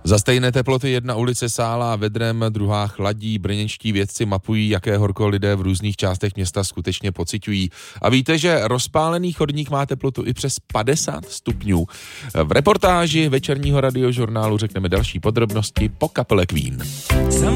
Za stejné teploty jedna ulice sálá vedrem, druhá chladí. Brněnští vědci mapují, jaké horko lidé v různých částech města skutečně pociťují. A víte, že rozpálený chodník má teplotu i přes 50 stupňů. V reportáži večerního radiožurnálu řekneme další podrobnosti po kapele Queen.